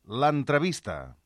L'entrevista.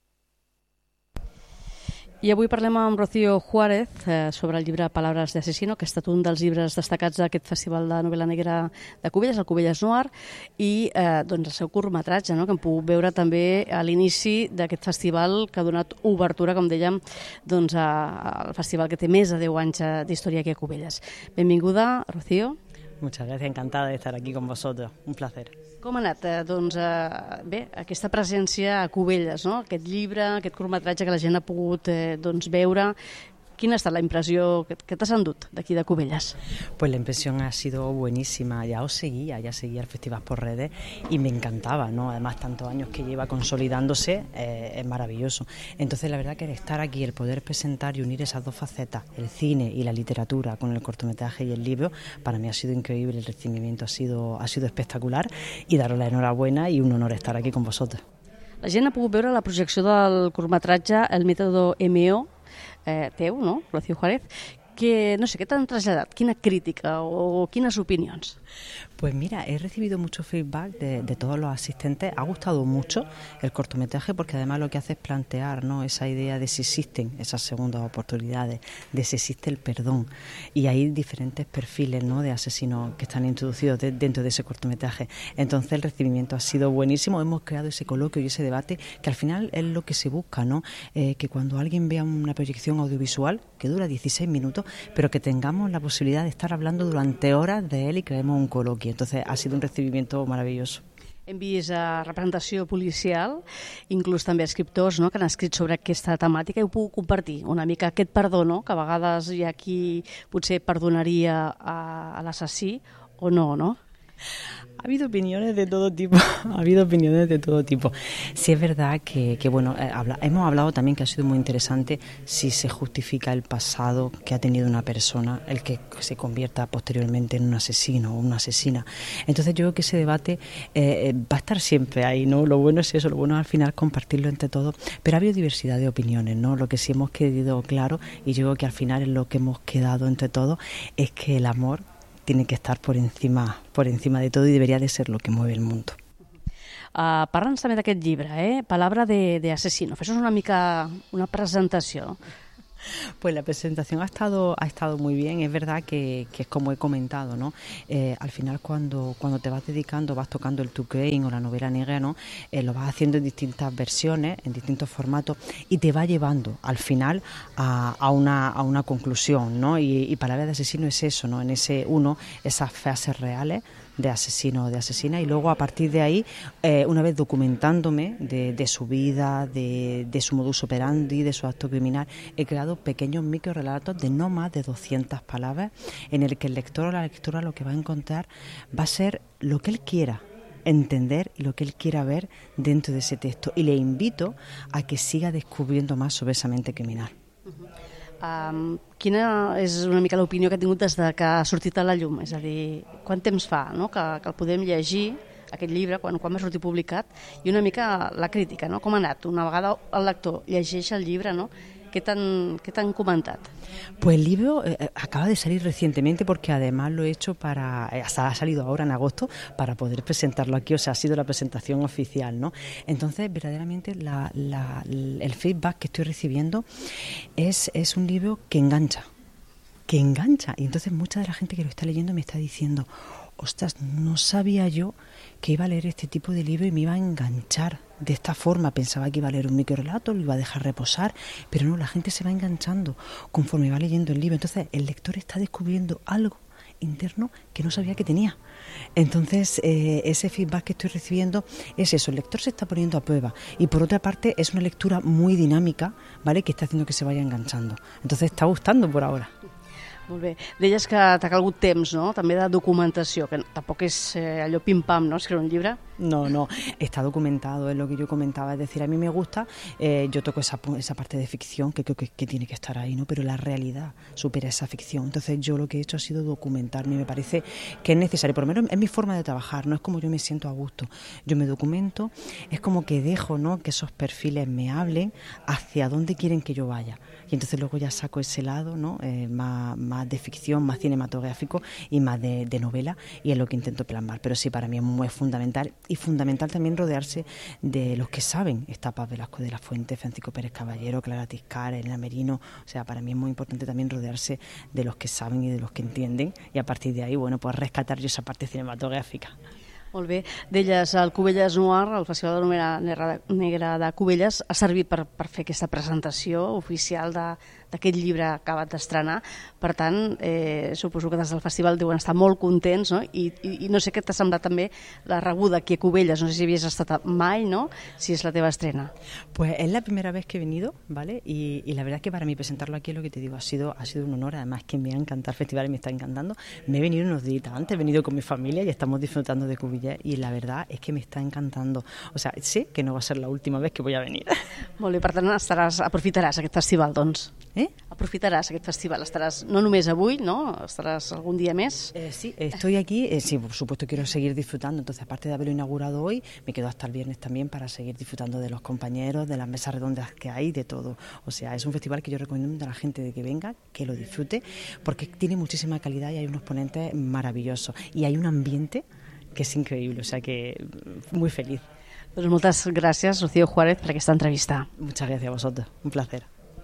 I avui parlem amb Rocío Juárez sobre el llibre Palabras de asesino, que ha estat un dels llibres destacats d'aquest Festival de Novel·la Negra de Cubelles, el Cubelles Noir, i doncs el seu curtmetratge, no?, que hem pogut veure també a l'inici d'aquest festival, que ha donat obertura, com dèiem, doncs, al festival que té més de 10 anys d'història aquí a Cubelles. Benvinguda, Rocío. Muchas gracias, encantada de estar aquí con vosotros, un placer. Com ha anat, bé, aquesta presència a Cubelles, no?, aquest llibre, aquest curtmetratge que la gent ha pogut veure? ¿Quina ha estat la impressió que t'has endut d'aquí de Cubelles? Pues la impresión ha sido buenísima. Ya seguía el festival por redes y me encantaba, ¿no? Además, tantos años que lleva consolidándose, es maravilloso. Entonces, la verdad que el estar aquí, el poder presentar y unir esas dos facetas, el cine y la literatura con el cortometraje y el libro, para mí ha sido increíble. El recibimiento ha sido espectacular, y daros la enhorabuena y un honor estar aquí con vosotros. La gent ha pogut veure la projecció del curtmetratge El método MO, teu, no?, Rocío Juárez, que, no sé, què t'han traslladat? Quina crítica o quines opinions? Pues mira, he recibido mucho feedback de todos los asistentes. Ha gustado mucho el cortometraje porque además lo que hace es plantear, ¿no?, esa idea de si existen esas segundas oportunidades, de si existe el perdón. Y hay diferentes perfiles, ¿no?, de asesinos que están introducidos dentro de ese cortometraje. Entonces el recibimiento ha sido buenísimo. Hemos creado ese coloquio y ese debate que al final es lo que se busca, ¿no? Que cuando alguien vea una proyección audiovisual que dura 16 minutos, pero que tengamos la posibilidad de estar hablando durante horas de él y creemos un coloquio. Entonces ha sido un recibimiento maravilloso. Hem vist representació policial, inclús també escriptors, no?, que han escrit sobre aquesta temàtica, i ho puc compartir una mica, aquest perdó, no?, que a vegades hi ha qui potser perdonaria a l'assassí o no, no? Ha habido opiniones de todo tipo, Sí, es verdad que bueno, hemos hablado también, que ha sido muy interesante, si se justifica el pasado que ha tenido una persona, el que se convierta posteriormente en un asesino o una asesina. Entonces yo creo que ese debate va a estar siempre ahí, ¿no? Lo bueno es eso, lo bueno es al final compartirlo entre todos, pero ha habido diversidad de opiniones, ¿no? Lo que sí hemos quedado claro, y yo creo que al final es lo que hemos quedado entre todos, es que el amor tiene que estar por encima de todo, y debería de ser lo que mueve el mundo. Parla'ns també d'aquest llibre, Palabra de asesino. Fes-nos una mica una presentació. Pues la presentación ha estado muy bien. Es verdad que es como he comentado, ¿no? Al final cuando te vas dedicando, vas tocando el true crime o la novela negra, ¿no? Lo vas haciendo en distintas versiones, en distintos formatos, y te va llevando al final a una conclusión, ¿no? Y Palabra de asesino es eso, ¿no? En ese uno, esas frases reales de asesino o de asesina, y luego a partir de ahí, una vez documentándome de su vida, de su modus operandi, de su acto criminal, he creado pequeños microrelatos de no más de 200 palabras, en el que el lector o la lectora lo que va a encontrar va a ser lo que él quiera entender y lo que él quiera ver dentro de ese texto, y le invito a que siga descubriendo más sobre esa mente criminal. Quina és una mica l'opinió que ha tingut des de que ha sortit a la llum? És a dir, quant temps fa, no?, que el podem llegir, aquest llibre, quan va sortir publicat, i una mica la crítica, no?, com ha anat? Una vegada el lector llegeix el llibre, no?, ¿qué t'han comentat? Pues el libro acaba de salir recientemente, porque además lo he hecho ha salido ahora en agosto, para poder presentarlo aquí, o sea, ha sido la presentación oficial, ¿no? Entonces, verdaderamente el feedback que estoy recibiendo es un libro que engancha, y entonces mucha de la gente que lo está leyendo me está diciendo: ostras, no sabía yo que iba a leer este tipo de libro y me iba a enganchar de esta forma. Pensaba que iba a leer un microrelato, lo iba a dejar reposar, pero no, la gente se va enganchando conforme va leyendo el libro. Entonces el lector está descubriendo algo interno que no sabía que tenía. Entonces ese feedback que estoy recibiendo es eso, el lector se está poniendo a prueba, y por otra parte es una lectura muy dinámica, ¿vale?, que está haciendo que se vaya enganchando. Entonces está gustando por ahora. Molt bé. Deies que t'ha calgut temps, no?, també de documentació, que tampoc és allò pim-pam, ¿no?, escriure un llibre. No, está documentado, es lo que yo comentaba, es decir, a mí me gusta, yo toco esa parte de ficción que creo que tiene que estar ahí, ¿no?, pero la realidad supera esa ficción. Entonces yo lo que he hecho ha sido documentarme, y me parece que es necesario, por lo menos es mi forma de trabajar, no es como yo me siento a gusto. Yo me documento, es como que dejo, ¿no?, que esos perfiles me hablen hacia dónde quieren que yo vaya, y entonces luego ya saco ese lado, ¿no?, más más de ficción, más cinematográfico y más de novela, y es lo que intento plasmar. Pero sí, para mí es muy fundamental, y fundamental también rodearse de los que saben. Está Paz Velasco de la Fuente, Francisco Pérez Caballero, Clara Tiscar, Elena Merino. O sea, para mí es muy importante también rodearse de los que saben y de los que entienden, y a partir de ahí, bueno, pues rescatar yo esa parte cinematográfica. Molt bé. Deies, el Cubelles Noir, el Festival de Novela Negra de Cubelles, ha servit per fer aquesta presentació oficial d'aquest llibre acabat d'estrenar. Per tant, suposo que des del festival deuen estar molt contents, no? I no sé què t'ha semblat també la rebuda aquí a Cubelles. No sé si havies estat mai, ¿no? Si es la teva estrena. Pues es la primera vez que he venido, ¿vale? Y la verdad es que para mí presentarlo aquí, es lo que te digo, ha sido un honor. Además que me ha encantado el festival y me está encantando. Me he venido unos días antes, he venido con mi familia y estamos disfrutando de Cubelles, y la verdad es que me está encantando. O sea, sé que no va a ser la última vez que voy a venir. Molt bé, per tant aprofitaràs aquest festival, doncs. Aprofitaràs aquest festival, estaràs no només avui, ¿no? Estaràs algún día més. Sí, estoy aquí, sí, por supuesto quiero seguir disfrutando, entonces aparte de haberlo inaugurado hoy, me quedo hasta el viernes también para seguir disfrutando de los compañeros, de las mesas redondas que hay, de todo. O sea, es un festival que yo recomiendo a la gente de que venga, que lo disfrute, porque tiene muchísima calidad y hay unos ponentes maravillosos y hay un ambiente que és increïble, o sea que muy feliz. Doncs moltes gràcies, Rocío Juárez, per aquesta entrevista. Muchas gracias a vosotros, un placer.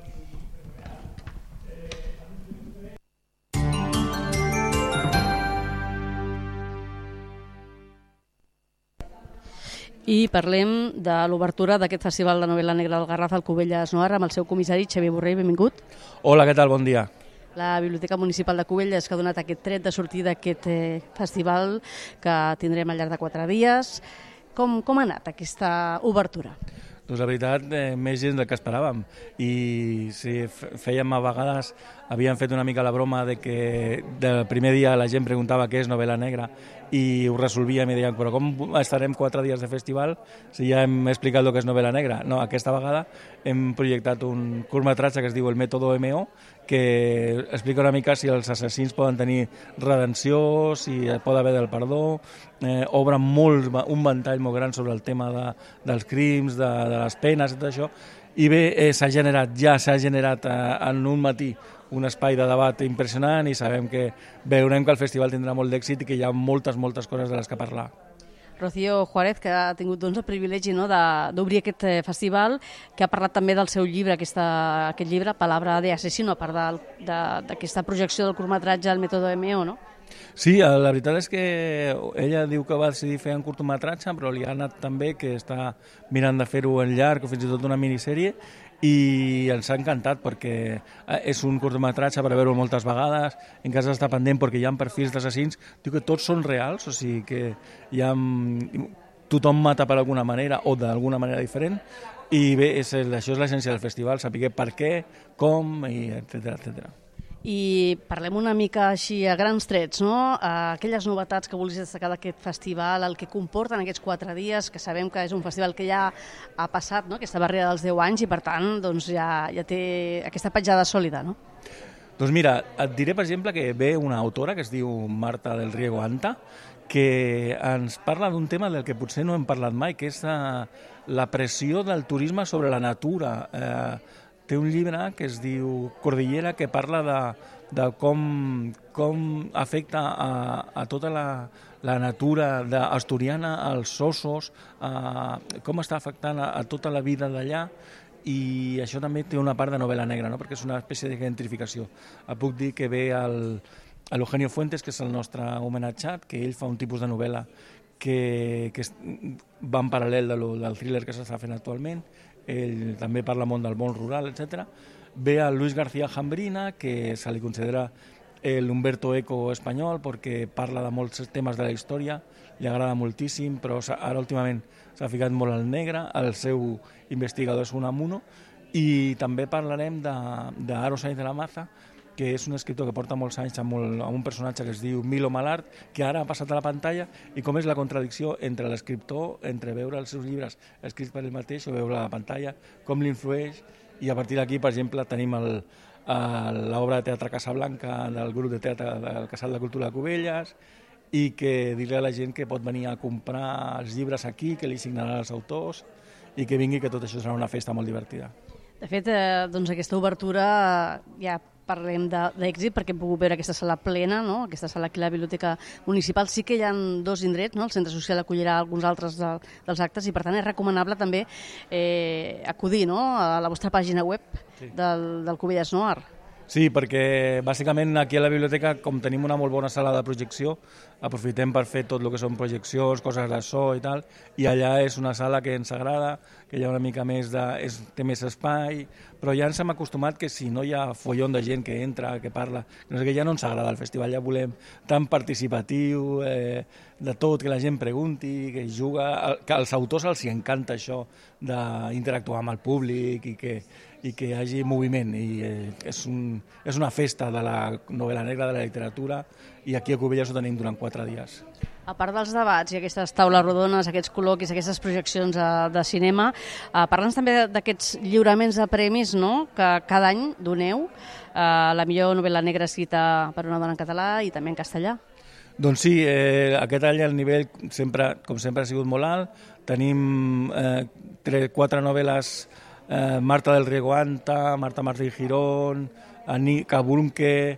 I parlem de l'obertura d'aquest Festival de Novel·la Negra del Garraf al Cubelles Noir amb el seu comissari Xavier Borrell, benvingut. Hola, què tal? Bon dia. La Biblioteca Municipal de Cubelles, que ha donat aquest tret de sortir d'aquest festival que tindrem al llarg de 4 dies. Com ha anat aquesta obertura? Doncs la veritat, més gens del que esperàvem. I si fèiem a vegades, havíem fet una mica la broma de que del primer dia la gent preguntava què és novel·la negra i ho resolvíem i deien, però com estarem 4 dies de festival si ja hem explicat el que és novel·la negra? No, aquesta vegada hem projectat un curtmetratge que es diu El Método MO, que explica una mica si els assassins poden tenir redenció, si pot haver del perdó, obre un ventall molt gran sobre el tema dels crims, de les penes i tot això, i bé, s'ha generat en un matí un espai de debat impressionant i sabem que veurem que el festival tindrà molt d'èxit i que hi ha moltes coses de les que parlar. Rocío Juárez, que ha tingut el privilegi d'obrir aquest festival, que ha parlat també del seu llibre, aquest llibre, Palabra de Asesino, a part d'aquesta projecció del curtmetratge El Método MO, no? Sí, la veritat és que ella diu que va decidir fer un curtmetratge, però li ha anat també que està mirant de fer-ho en llarg o fins i tot una minissèrie, i ens ha encantat perquè és un curtmetratge per veure-ho moltes vegades, encara està pendent perquè hi ha perfils d'assassins, diu que tots són reals, o sigui que tothom mata per alguna manera o d'alguna manera diferent, i bé, això és l'essència del festival, saber per què, com, etcètera. I parlem una mica així a grans trets, no? Aquelles novetats que vulguis destacar d'aquest festival, el que comporten aquests 4 dies, que sabem que és un festival que ja ha passat, no? Aquesta barrera dels 10 anys i per tant doncs, ja té aquesta petjada sòlida, no? Doncs mira, et diré per exemple que ve una autora que es diu Marta del Riego Anta, que ens parla d'un tema del que potser no hem parlat mai, que és la pressió del turisme sobre la natura. Té un llibre que es diu Cordillera, que parla de com afecta a tota la natura asturiana, als ossos, com està afectant a tota la vida d'allà, i això també té una part de novel·la negra, no? Perquè és una espècie de gentrificació. Puc dir que ve l'Eugenio Fuentes, que és el nostre homenatjat, que ell fa un tipus de novel·la que va en paral·lel del thriller que s'està fent actualment. Ell també parla molt del món rural, etc. Ve a Luis García Jambrina, que se li considera l'Umberto Eco espanyol perquè parla de molts temes de la història, li agrada moltíssim, però ara últimament s'ha ficat molt al negre, el seu investigador és Unamuno, i també parlarem d'Aro Sáenz de la Maza, que és un escriptor que porta molts anys amb un personatge que es diu Milo Malart, que ara ha passat a la pantalla, i com és la contradicció entre l'escriptor, entre veure els seus llibres escrits per ell mateix o veure a la pantalla, com l'influeix, i a partir d'aquí, per exemple, tenim l'obra de teatre Casablanca del grup de teatre del Casal de Cultura de Cubelles, i que dir-li a la gent que pot venir a comprar els llibres aquí, que li signaran els autors, i que vingui, que tot això serà una festa molt divertida. De fet, doncs aquesta obertura ja parlem d'èxit perquè hem pogut veure aquesta sala plena, no? Aquesta sala aquí a la Biblioteca Municipal. Sí que hi ha 2 indrets, no? El Centre Social acollirà alguns altres dels actes i per tant és recomanable també acudir, no? A la vostra pàgina web del Cubelles Noir. Sí, perquè bàsicament aquí a la biblioteca, com tenim una molt bona sala de projecció, aprofitem per fer tot el que són projeccions, coses de so i tal, i allà és una sala que ens agrada, que hi ha una mica més té més espai, però ja ens hem acostumat que si no hi ha follon de gent que entra, que parla, no sé què, ja no ens agrada el festival, ja volem tan participatiu, de tot, que la gent pregunti, que juga, que als autors els encanta això d'interactuar amb el públic i que hi hagi moviment, i és una festa de la novel·la negra, de la literatura, i aquí a Cubelles ho tenim durant 4 dies. A part dels debats i aquestes taules rodones, aquests col·loquis, aquestes projeccions de cinema, parla'ns també d'aquests lliuraments de premis, no?, que cada any doneu, la millor novel·la negra escrita per una dona en català i també en castellà. Doncs sí, aquest any el nivell, com sempre, ha sigut molt alt. Tenim 4 novel·les, Marta del Riego Anta, Marta Martí Girón, Anika Burumke,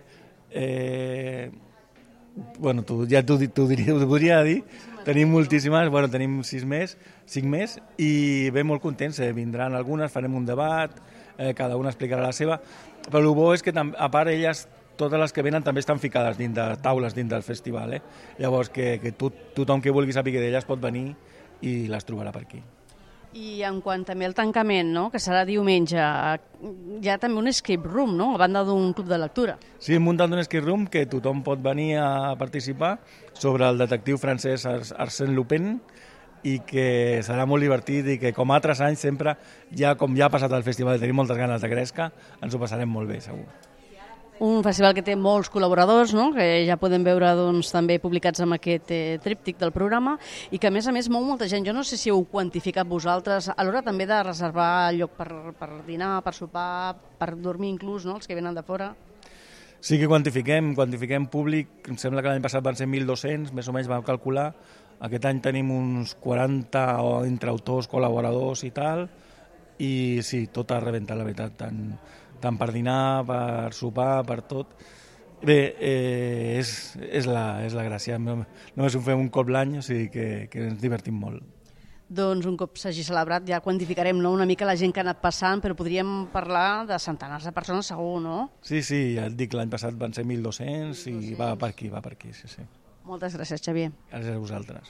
bueno, ja t'ho podria dir, tenim moltíssimes, bueno, tenim 5 més, i ben molt contents, vindran algunes, farem un debat, cada una explicarà la seva, però el bo és que, a part, elles, totes les que venen també estan ficades dins de taules dins del festival, llavors que tothom que vulgui saber d'elles pot venir i les trobarà per aquí. I en quant també al tancament, no?, que serà diumenge, hi ha també un escape room, no?, a banda d'un club de lectura. Sí, hem muntat un escape room que tothom pot venir a participar sobre el detectiu francès Arsène Lupin, i que serà molt divertit i que, com altres anys, sempre, com ja ha passat al festival i tenim moltes ganes de Gresca, ens ho passarem molt bé, segur. Un festival que té molts col·laboradors, no?, que ja podem veure també publicats amb aquest tríptic del programa, i que a més mou molta gent. Jo no sé si heu quantificat vosaltres a l'hora també de reservar lloc per dinar, per sopar, per dormir inclús, no?, els que venen de fora. Sí que quantifiquem públic, em sembla que l'any passat van ser 1.200, més o menys vam calcular. Aquest any tenim uns 40 entre autors, col·laboradors i tal, i sí, tot ha rebentat, la veritat, tant per dinar, per sopar, per tot. Bé, és la gràcia. Només ho fem un cop l'any, o sigui que ens divertim molt. Doncs un cop s'hagi celebrat ja quantificarem, no?, una mica la gent que ha anat passant, però podríem parlar de centenars de persones segur, no? Sí, ja et dic, l'any passat van ser 1.200 i va per aquí, sí. Moltes gràcies, Xavier. Gràcies a vosaltres.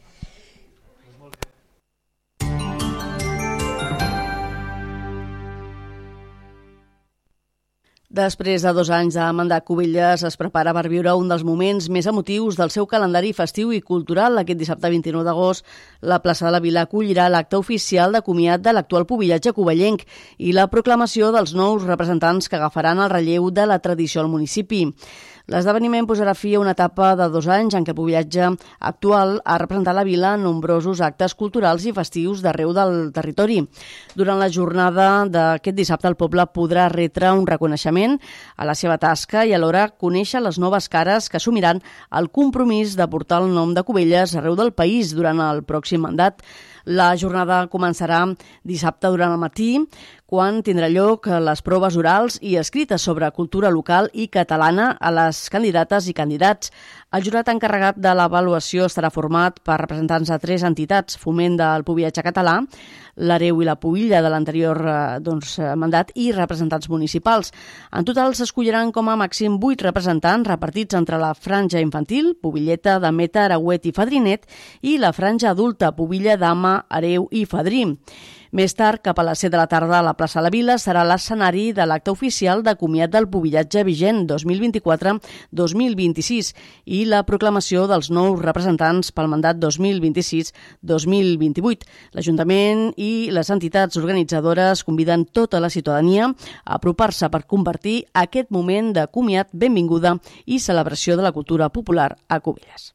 Després de 2 anys de mandat, Cubelles es prepara per viure un dels moments més emotius del seu calendari festiu i cultural. Aquest dissabte 29 d'agost, la plaça de la Vila acollirà l'acte oficial de comiat de l'actual pubillatge covellenc i la proclamació dels nous representants que agafaran el relleu de la tradició al municipi. L'esdeveniment posarà fi a una etapa de 2 anys en què el pubillatge actual ha representat la vila en nombrosos actes culturals i festius d'arreu del territori. Durant la jornada d'aquest dissabte, el poble podrà retre un reconeixement a la seva tasca i alhora conèixer les noves cares que assumiran el compromís de portar el nom de Cubelles arreu del país durant el pròxim mandat. La jornada començarà dissabte durant el matí, quan tindrà lloc les proves orals i escrites sobre cultura local i catalana a les candidates i candidats. El jurat encarregat de l'avaluació estarà format per representants de 3 entitats: Foment del Pubillatge Català, l'Hereu i la Pubilla de l'anterior mandat i representants municipals. En total s'escolliran com a màxim 8 representants repartits entre la franja infantil, Pubilleta, Dameta, Aragüet i Fadrinet, i la franja adulta, Pubilla, Dama, Hereu i Fadrí. Més tard, cap a les 7 de la tarda, a la plaça de la Vila serà l'escenari de l'acte oficial de comiat del pubillatge vigent 2024-2026 i la proclamació dels nous representants pel mandat 2026-2028. L'Ajuntament i les entitats organitzadores conviden tota la ciutadania a apropar-se per convertir aquest moment de comiat, benvinguda i celebració de la cultura popular a Cubelles.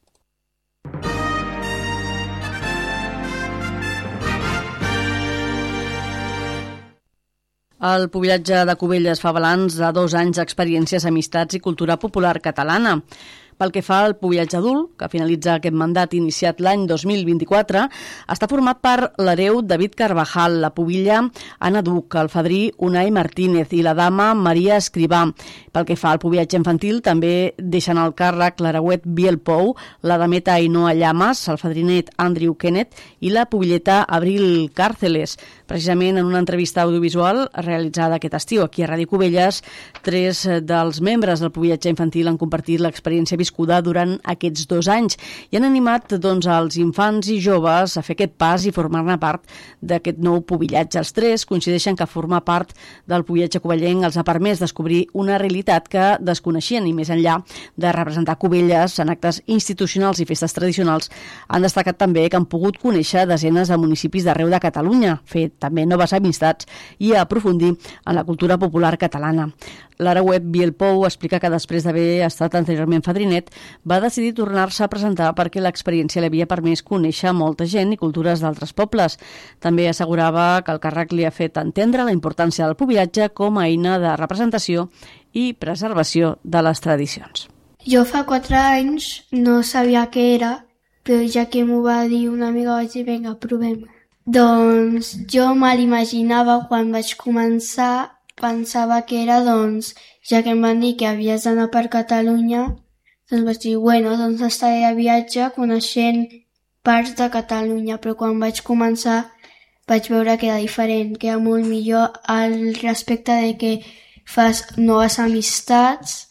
El pubillatge de Cubelles fa balanç de 2 anys d'experiències, amistats i cultura popular catalana. Pel que fa al pobillatge adult, que finalitza aquest mandat iniciat l'any 2024, està format per l'hereu David Carvajal, la pubilla Anna Duc, el fadrí Unai Martínez i la dama Maria Escrivà. Pel que fa al pobillatge infantil, també deixen al càrrec l'hereuet Biel Pou, la dameta Ainhoa Llamas, el fadrinet Andrew Kenneth i la pubilleta Abril Càrceles. Precisament en una entrevista audiovisual realitzada aquest estiu aquí a Ràdio Cubelles, 3 dels membres del pobillatge infantil han compartit l'experiència viscuda durant aquests 2 anys i han animat els infants i joves a fer aquest pas i formar-ne part d'aquest nou pobillatge. Els 3 coincideixen que formar part del pobillatge covellenc els ha permès descobrir una realitat que desconeixien i més enllà de representar Cubelles en actes institucionals i festes tradicionals, han destacat també que han pogut conèixer desenes de municipis d'arreu de Catalunya, fer també noves amistats i aprofundir en la cultura popular catalana. L'hereuet Biel Pou explica que després d'haver estat anteriorment fadrinet va decidir tornar-se a presentar perquè l'experiència li havia permès conèixer molta gent i cultures d'altres pobles. També assegurava que el càrrec li ha fet entendre la importància del pobillatge com a eina de representació i preservació de les tradicions. Jo fa 4 anys no sabia què era, però ja que m'ho va dir una amiga vaig dir, vinga, provem. Doncs jo me l'imaginava quan vaig començar, pensava que era, ja que em van dir que havies d'anar per Catalunya, doncs vaig dir, doncs estaré de viatge coneixent parts de Catalunya, però quan vaig començar vaig veure que era diferent, que era molt millor al respecte de que fas noves amistats,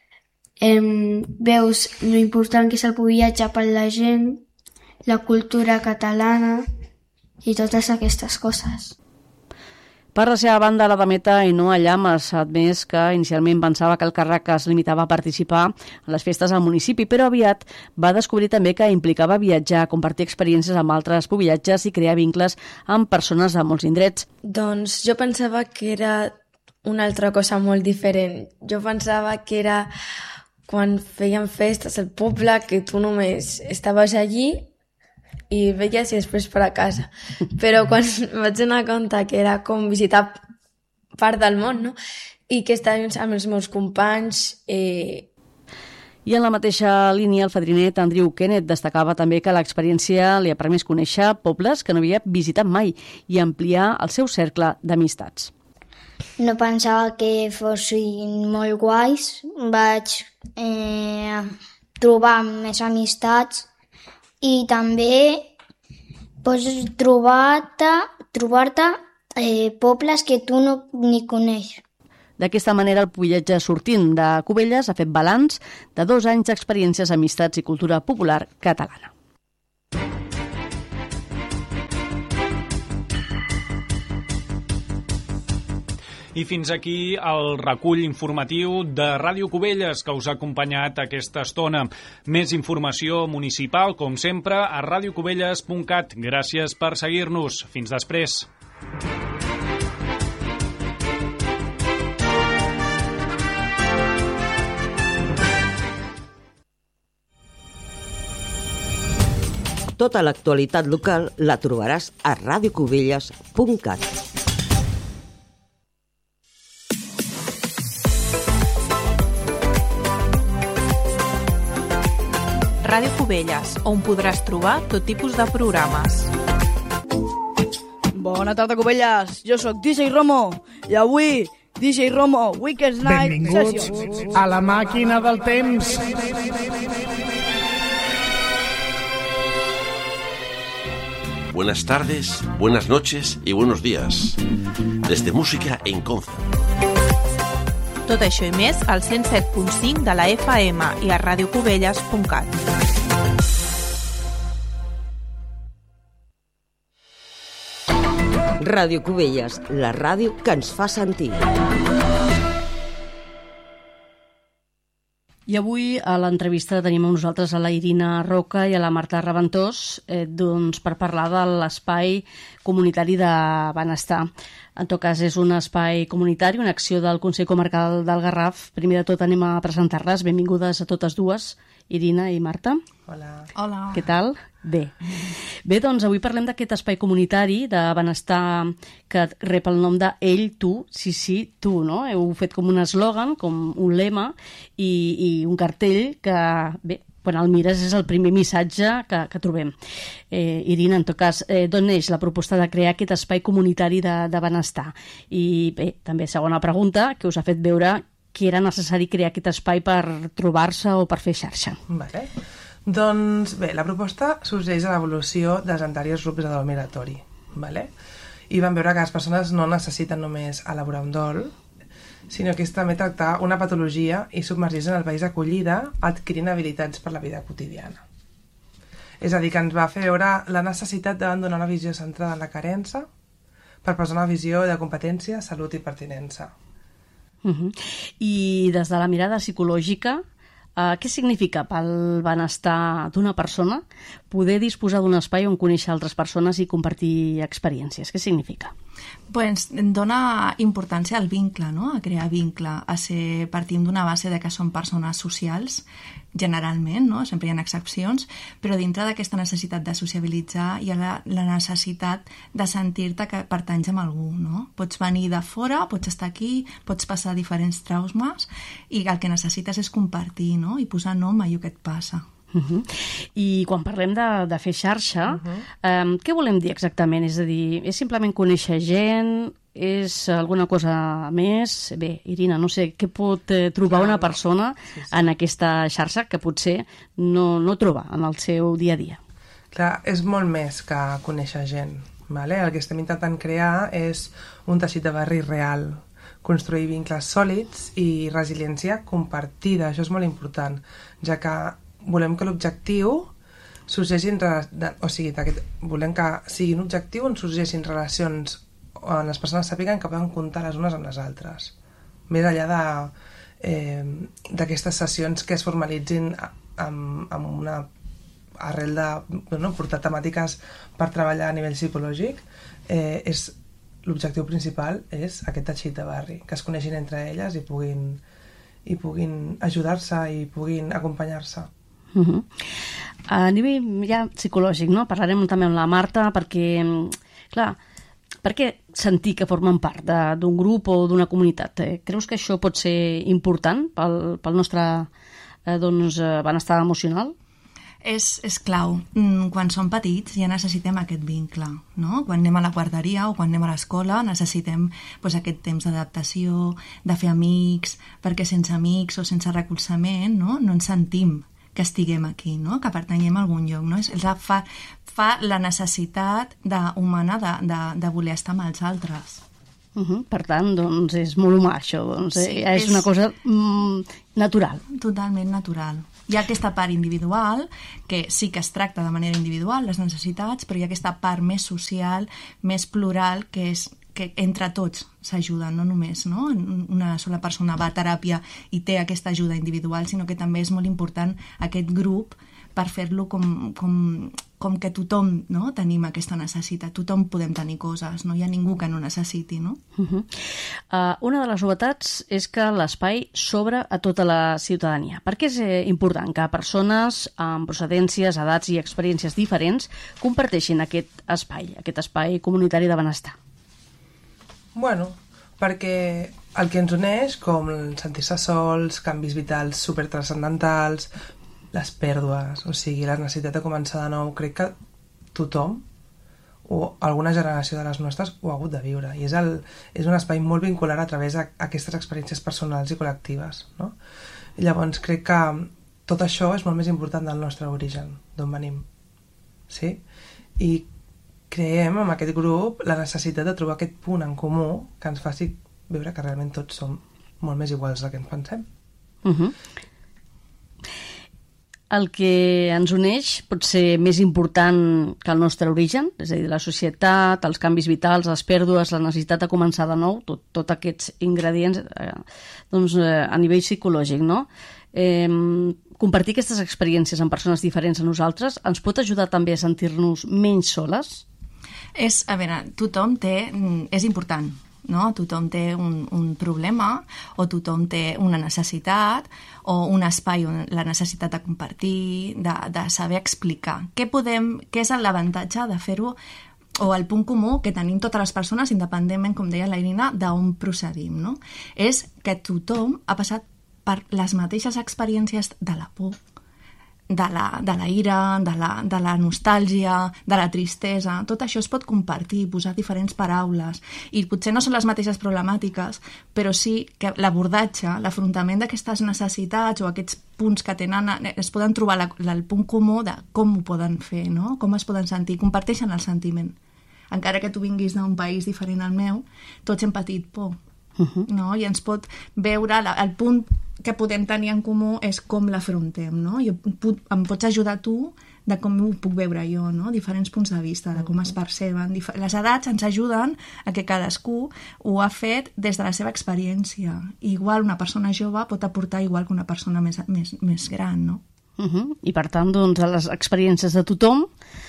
veus lo important que és el pobillatge per la gent, la cultura catalana i totes aquestes coses. Per la seva banda, la dameta Ainhoa Llamas ha admès que inicialment pensava que el càrrec es limitava a participar en les festes al municipi, però aviat va descobrir també que implicava viatjar, compartir experiències amb altres pobillatges i crear vincles amb persones de molts indrets. Doncs jo pensava que era una altra cosa molt diferent. Jo pensava que era quan feien festes al poble, que tu només estaves allí i veies i després per a casa. Però quan vaig donar compte que era com visitar part del món, no? I que estàvem amb els meus companys... I en la mateixa línia, el fadrinet Andrew Kenneth destacava també que l'experiència li ha permès conèixer pobles que no havia visitat mai i ampliar el seu cercle d'amistats. No pensava que fossin molt guais. Vaig trobar més amistats i també pots trobar-te pobles que tu no ni coneixes. D'aquesta manera, el pobillatge sortint de Cubelles ha fet balanç de 2 anys d'experiències, amistats i cultura popular catalana. I fins aquí el recull informatiu de Ràdio Cubelles que us ha acompanyat aquesta estona. Més informació municipal, com sempre, a radiocubelles.cat. Gràcies per seguir-nos. Fins després. Tota l'actualitat local la trobaràs a radiocubelles.cat. Ràdio Cubelles, on podràs trobar tot tipus de programes. Bona tarda, Cubelles. Jo sóc DJ Romo i avui DJ Romo Weekend Night Benvinguts Sessions. a la màquina del temps. Buenas tardes, buenas noches y buenos días. Desde Música en Conza. Tot això i més al 107.5 de la FM i a radiocubelles.cat. Ràdio Cubelles, la ràdio que ens fa sentir. I avui a l'entrevista tenim amb nosaltres a la Irina Roca i a la Marta Reventós per parlar de l'espai comunitari de benestar. En tot cas, és un espai comunitari, una acció del Consell Comarcal del Garraf. Primer de tot anem a presentar-les. Benvingudes a totes dues Irina i Marta. Hola. Hola. Què tal? Bé, doncs avui parlem d'aquest espai comunitari de benestar que rep el nom de Ell, tu, sí, tu, no? Heu fet com un eslògan, com un lema i un cartell que, bé, quan el mires és el primer missatge que trobem. Irina, en tot cas, d'on neix la proposta de crear aquest espai comunitari de benestar? I bé, també segona pregunta, que us ha fet veure que era necessari crear aquest espai per trobar-se o per fer xarxa. Vale. Doncs bé, la proposta sorgeix a l'evolució dels anteriors grups de dol migratori, vale? I vam veure que les persones no necessiten només elaborar un dol, sinó que és també tractar una patologia i submergir-se en el país d'acollida adquirint habilitats per la vida quotidiana. És a dir, que ens va fer veure la necessitat d'abandonar una visió centrada en la carença per passar una visió de competència, salut i pertinença. I des de la mirada psicològica, què significa pel benestar d'una persona poder disposar d'un espai on conèixer altres persones i compartir experiències? Què significa? Pues dona importància al vincle, no? A crear vincle, partim d'una base de que som persones socials, generalment, no? Sempre hi ha excepcions, però dintre d'aquesta necessitat de sociabilitzar hi ha la necessitat de sentir-te que pertanys a algú, no? Pots venir de fora, pots estar aquí, pots passar diferents traumes i el que necessites és compartir, no? I posar nom a allò que et passa. I quan parlem de fer xarxa, què volem dir exactament? És a dir, és simplement conèixer gent? És alguna cosa més? Bé, Irina, no sé, què pot trobar una persona en aquesta xarxa que potser no troba en el seu dia a dia? Clar, és molt més que conèixer gent, vale? El que estem intentant crear és un teixit de barri real, construir vincles sòlids i resiliència compartida, això és molt important, ja que volem que l'objectiu sorgeixin, volem que sigui un objectiu on sorgeixin relacions on les persones sàpiguen que poden comptar les unes amb les altres, més enllà d'aquestes sessions que es formalitzin amb una arrel de portar temàtiques per treballar a nivell psicològic. L'objectiu principal és aquest teixit de barri, que es coneixin entre elles i puguin ajudar-se i puguin acompanyar-se. A nivell ja psicològic, no? Parlarem també amb la Marta perquè, clar, per què sentir que formen part d'un grup o d'una comunitat? Creus que això pot ser important pel nostre benestar emocional? És clau. Quan som petits ja necessitem aquest vincle, no? Quan anem a la guarderia o quan anem a l'escola necessitem aquest temps d'adaptació, de fer amics, perquè sense amics o sense recolzament no ens sentim que estiguem aquí, no? Que pertanyem a algun lloc, no? Fa la necessitat humana de voler estar amb els altres. Per tant, doncs és molt humà això, és una cosa natural. Totalment natural. Hi ha aquesta part individual, que sí que es tracta de manera individual, les necessitats, però hi ha aquesta part més social, més plural, que és que entre tots s'ajuden, no només una sola persona va a teràpia i té aquesta ajuda individual, sinó que també és molt important aquest grup per fer-lo com que tothom tenim aquesta necessitat, tothom podem tenir coses, no hi ha ningú que no necessiti. No? Una de les novetats és que l'espai s'obre a tota la ciutadania. Per què és important que persones amb procedències, edats i experiències diferents comparteixin aquest espai comunitari de benestar? Bueno, perquè el que ens uneix, com sentir-se sols, canvis vitals supertranscendentals, les pèrdues, o sigui, la necessitat de començar de nou, crec que tothom, o alguna generació de les nostres, ho ha hagut de viure. I és un espai molt vincular a través d'aquestes experiències personals i col·lectives. No? I llavors crec que tot això és molt més important del nostre origen, d'on venim. Sí? I creiem amb aquest grup la necessitat de trobar aquest punt en comú que ens faci veure que realment tots som molt més iguals del que ens pensem. El que ens uneix pot ser més important que el nostre origen, és a dir, la societat, els canvis vitals, les pèrdues, la necessitat de començar de nou, tots aquests ingredients a nivell psicològic, no? Compartir aquestes experiències amb persones diferents a nosaltres ens pot ajudar també a sentir-nos menys soles? A veure, tothom és important, no? Tothom té un problema, o tothom té una necessitat, o un espai on la necessitat de compartir, de saber explicar. Què és l'avantatge de fer-ho, o el punt comú que tenim totes les persones, independentment, com deia la Irina, d'on procedim, no? És que tothom ha passat per les mateixes experiències de la por, de la ira, de la nostàlgia, de la tristesa. Tot això es pot compartir, posar diferents paraules, i potser no són les mateixes problemàtiques, però sí que l'abordatge, l'afrontament d'aquestes necessitats o aquests punts que tenen, es poden trobar el punt comú de com ho poden fer, no? Com es poden sentir, comparteixen el sentiment. Encara que tu vinguis d'un país diferent al meu, tots hem patit por, no? I ens pot veure el punt que podem tenir en comú és com l'afrontem, no? Em pots ajudar tu de com ho puc veure jo, no? Diferents punts de vista, de com es perceben. Les edats ens ajuden a que cadascú ho ha fet des de la seva experiència. Igual una persona jove pot aportar igual que una persona més gran, no? I per tant, doncs, a les experiències de tothom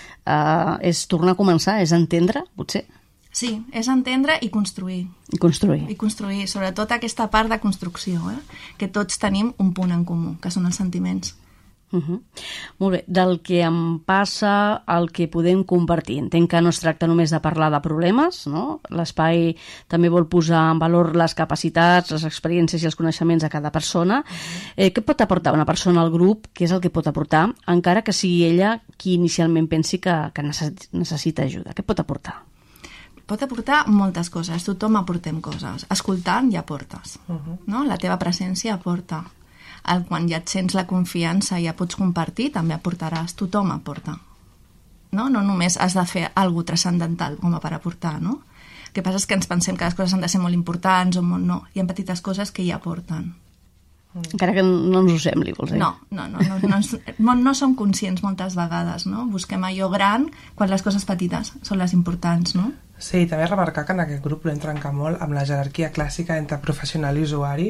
és tornar a començar, és entendre, potser? Sí, és entendre i construir. I construir. I construir, sobretot aquesta part de construcció, que tots tenim un punt en comú, que són els sentiments. Molt bé, del que em passa al que podem compartir. Entenc que no es tracta només de parlar de problemes, no? L'espai també vol posar en valor les capacitats, les experiències i els coneixements de cada persona. Què pot aportar una persona al grup? Què és el que pot aportar, encara que sigui ella qui inicialment pensi que necessita ajuda? Què pot aportar? Pot aportar moltes coses, tothom aportem coses. Escoltant ja aportes, no? La teva presència aporta. Quan ja et sents la confiança i ja pots compartir, també aportaràs, tothom aporta. No només has de fer alguna cosa transcendental com a per aportar, no? El que passa és que ens pensem que les coses han de ser molt importants o molt... No, hi ha petites coses que hi aporten. Encara que no ens ho sembli, vols dir? No som conscients moltes vegades, no? Busquem allò gran quan les coses petites són les importants, no? Sí, també remarcar que en aquest grup l'hem trencat molt amb la jerarquia clàssica entre professional i usuari,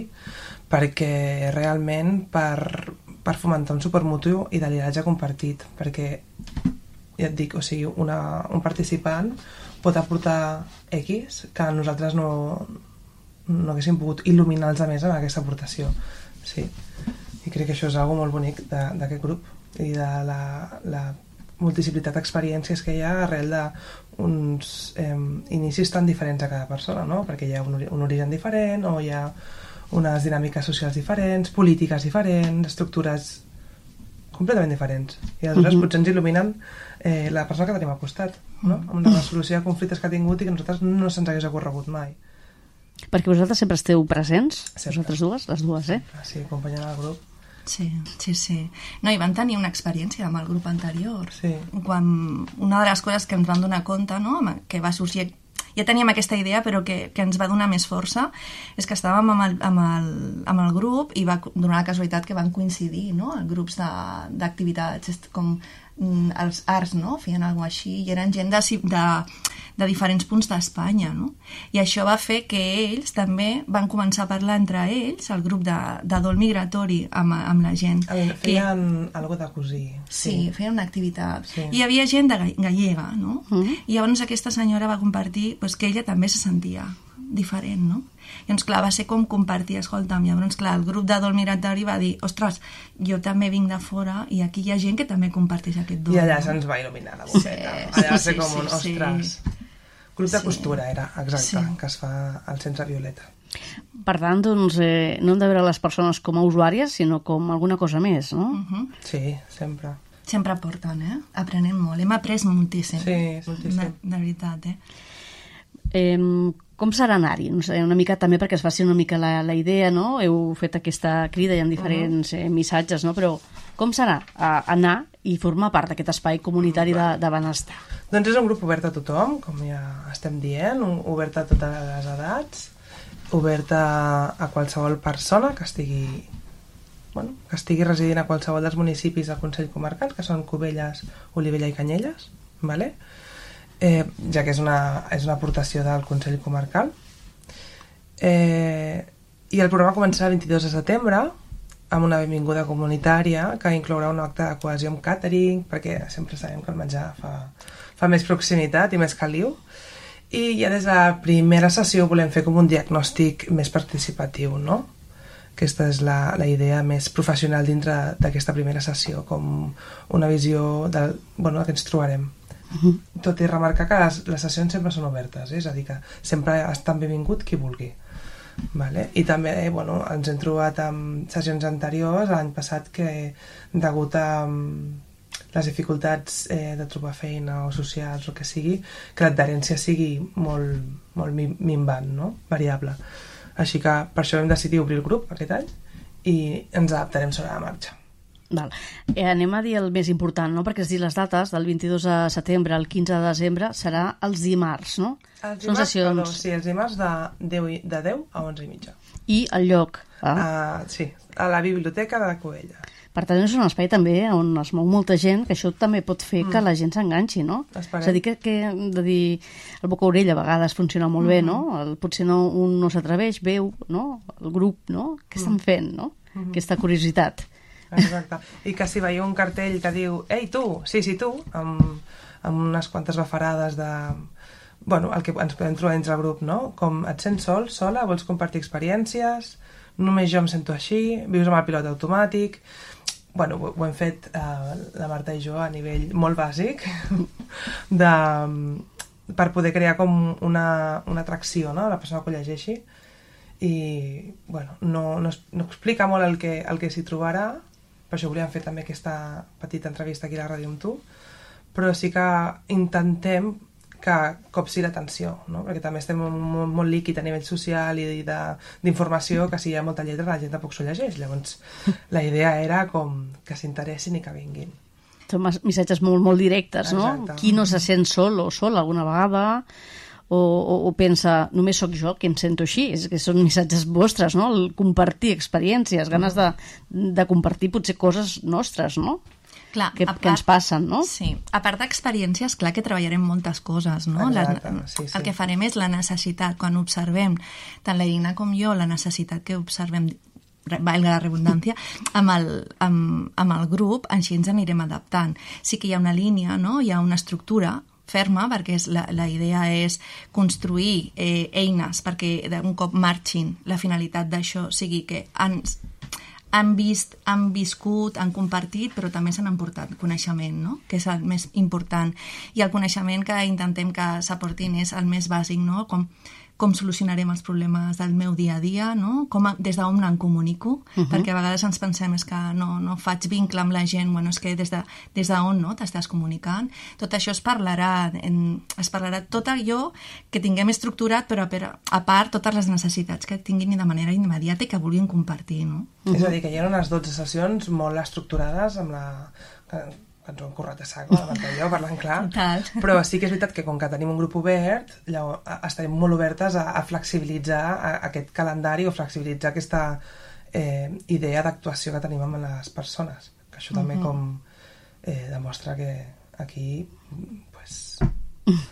perquè realment per fomentar un supermutu i de lideratge compartit, perquè ja et dic, o sigui, un participant pot aportar X que nosaltres no haguéssim pogut il·luminar els altres amb aquesta aportació. Sí, i crec que això és algo molt bonic d'aquest grup i de la multiplicitat d'experiències que hi ha arrel d'uns inicis tan diferents a cada persona, no? Perquè hi ha un origen diferent o hi ha unes dinàmiques socials diferents, polítiques diferents, estructures completament diferents. I aleshores potser ens il·luminen la persona que tenim al costat, no? Amb la resolució de conflictes que ha tingut i que a nosaltres no se'ns hagués ocorregut mai. Perquè vosaltres sempre esteu presents, vosaltres dues, les dues, Sí, acompanyant el grup. Sí. No, i van tenir una experiència amb el grup anterior. Sí. Quan una de les coses que ens vam donar compte, no?, que va sorgir... Ja teníem aquesta idea, però que ens va donar més força, és que estàvem amb el grup i va donar la casualitat que van coincidir, no?, els grups d'activitats, com els arts, no?, feien alguna cosa així, i eren gent de diferents punts d'Espanya, no? I això va fer que ells també van començar a parlar entre ells, el grup d'adult migratori, amb la gent. Feien alguna de cosir. Sí, feien una activitat. Sí. I hi havia gent gallega, no? I llavors aquesta senyora va compartir que ella també se sentia diferent, no? I doncs, clar, va ser com compartir, escolta'm, llavors, clar, el grup d'adult migratori va dir, ostres, jo també vinc de fora i aquí hi ha gent que també comparteix aquest don. I allà se'ns va il·luminar la boqueta. Allà va ser com un, ostres... Grup de costura era, exacte, que es fa al Centre Violeta. Per tant, doncs, no hem de veure les persones com a usuàries, sinó com alguna cosa més, no? Sí, sempre. Sempre aporten, Aprenem molt. Hem après moltíssim. Sí, moltíssim. De veritat, Com serà anar-hi? No sé, una mica també perquè es faci una mica la idea, no? Heu fet aquesta crida, hi ha diferents missatges, no? Però com serà anar i formar part d'aquest espai comunitari de benestar? Doncs és un grup obert a tothom, com ja estem dient, obert a totes les edats, obert a qualsevol persona que estigui residint a qualsevol dels municipis del Consell Comarcal, que són Cubelles, Olivella i Canyelles, ¿vale? Ja que és una aportació del Consell Comarcal. I el programa començarà el 22 de setembre amb una benvinguda comunitària que inclourà un acte de cohesió amb catering, perquè sempre sabem que el menjar fa més proximitat i més caliu, I ja des de la primera sessió volem fer com un diagnòstic més participatiu, no? Aquesta és la idea més professional dintre d'aquesta primera sessió, com una visió del que ens trobarem. Tot i remarcar que les sessions sempre són obertes, és a dir, que sempre estan benvingut qui vulgui. Vale? I també ens hem trobat amb sessions anteriors l'any passat que degut a les dificultats de trobar feina o socials o que sigui, que l'adherència sigui molt minvant, no? Variable. Així que per això vam decidir obrir el grup aquest any i ens adaptarem sobre la marxa. Val. Anem a dir el més important, no? Perquè has dit les dates, del 22 de setembre al 15 de desembre serà els dimarts, no? Són sessions... Sí, els dimarts de 10 a 11 i mitja. I el lloc? Sí, a la biblioteca de la Cubella. Per tant, és un espai també on es mou molta gent, que això també pot fer que la gent s'enganxi, no? Esperem. És a dir, que hem de dir el boca-orella a vegades funciona molt bé, no? Potser un no s'atreveix, veu, no? El grup, no? Què estan fent, no? Aquesta curiositat. Exacte. I que si veieu un cartell que diu «Ei, tu!», sí, tu, amb unes quantes bafarades de... el que ens podem trobar dins el grup, no? Com et sents sol, sola, vols compartir experiències, només jo em sento així, vius amb el pilot automàtic... Ho hem fet la Marta i jo a nivell molt bàsic per poder crear com una atracció, no? A la persona que ho llegeixi i no explica molt el que s'hi trobarà, per això volíem fer també aquesta petita entrevista aquí a la ràdio amb tu, però sí que intentem que copsi l'atenció, no? Perquè també estem molt líquid a nivell social i d'informació, que si hi ha molta lletra la gent tampoc s'ho llegeix. Llavors la idea era com que s'interessin i que vinguin. Són missatges molt directes, no? Exacte. Qui no se sent sol o sola alguna vegada o pensa, només sóc jo qui em sento així, és que són missatges vostres, no? El compartir experiències, ganes de compartir potser coses nostres, no? Clar, que ens passen, no? Sí, a part d'experiències, clar que treballarem moltes coses, no? Sí. El que farem és la necessitat, quan observem, tant la Irina com jo, la necessitat que observem, valga la redundància, amb el grup, així ens anirem adaptant. Sí que hi ha una línia, no? Hi ha una estructura ferma, perquè la idea és construir eines perquè d'un cop marxin. La finalitat d'això sigui que han viscut, han compartit, però també s'han emportat coneixement, no? Que és el més important. I el coneixement que intentem que s'aportin és el més bàsic, no? Com solucionarem els problemes del meu dia a dia, no? Des d'on em comunico, perquè a vegades ens pensem que no faig vincle amb la gent, és que des d'on no t'estàs comunicant. Tot això es parlarà tot allò que tinguem estructurat, però a part totes les necessitats que tinguin de manera immediata i que vulguin compartir, no? És a dir, que hi ha unes 12 sessions molt estructurades amb que ens ho hem currat a sac, parlant clar. Total. Però sí que és veritat que com que tenim un grup obert, estarem molt obertes a flexibilitzar aquest calendari o flexibilitzar aquesta idea d'actuació que tenim amb les persones. Que això també com demostra que aquí